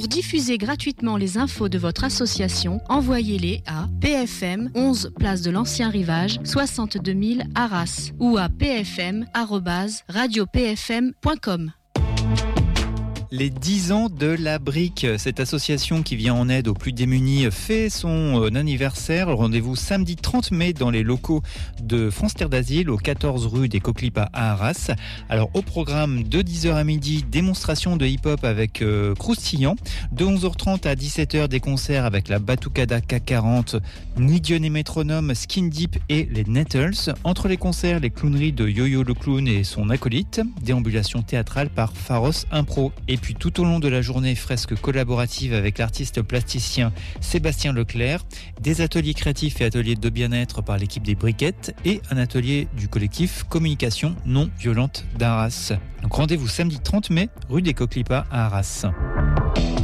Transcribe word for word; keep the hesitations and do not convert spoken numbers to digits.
diffuser gratuitement les infos de votre association, envoyez-les à P F M onze place de l'Ancien Rivage soixante-deux mille Arras ou à p f m arobase radio p f m point com. Les dix ans de la brique, cette association qui vient en aide aux plus démunis, fait son anniversaire. Rendez-vous samedi trente mai dans les locaux de France Terre d'Asile, au quatorze rue des Coquelipas à Arras. Alors au programme de dix heures à midi, démonstration de hip-hop avec euh, Croustillant. De onze heures trente à dix-sept heures, des concerts avec la Batucada K quarante, Nidion et Métronome, Skin Deep et les Nettles. Entre les concerts, les clowneries de Yo-Yo le Clown et son acolyte. Déambulation théâtrale par Pharos Impro. Et puis tout au long de la journée, fresque collaborative avec l'artiste plasticien Sébastien Leclerc, des ateliers créatifs et ateliers de bien-être par l'équipe des Briquettes et un atelier du collectif Communication non violente d'Arras. Donc rendez-vous samedi trente mai, rue des Coquelipas à Arras.